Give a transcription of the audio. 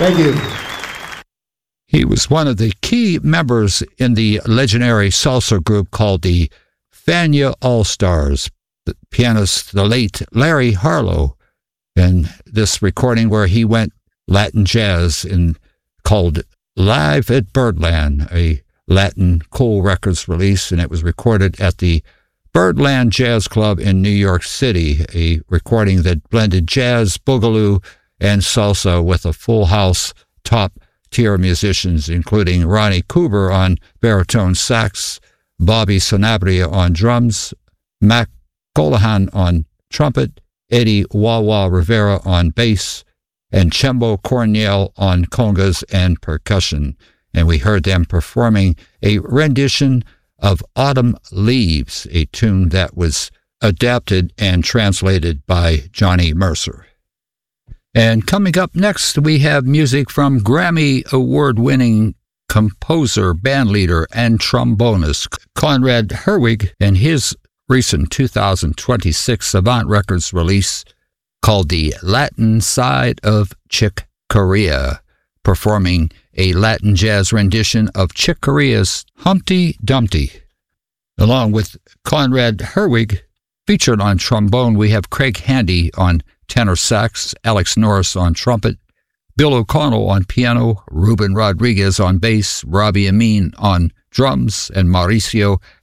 Thank you. He was one of the key members in the legendary salsa group called the Fania All-Stars. The pianist, the late Larry Harlow, and this recording where he went Latin jazz called Live at Birdland, a Latin Cool Records release, and it was recorded at the Birdland Jazz Club in New York City, a recording that blended jazz, boogaloo, and salsa with a full house top-tier musicians, including Ronnie Cooper on baritone sax, Bobby Sanabria on drums, Mac Colahan on trumpet, Eddie Wawa Rivera on bass, and Chembo Cornell on congas and percussion. And we heard them performing a rendition of Autumn Leaves, a tune that was adapted and translated by Johnny Mercer. And coming up next, we have music from Grammy Award-winning composer, bandleader, and trombonist Conrad Herwig and his recent 2026 Savant Records release called The Latin Side of Chick Corea, performing a Latin jazz rendition of Chick Corea's Humpty Dumpty. Along with Conrad Herwig, featured on trombone, we have Craig Handy on tenor sax, Alex Norris on trumpet, Bill O'Connell on piano, Ruben Rodriguez on bass, Robbie Amin on drums, and Mauricio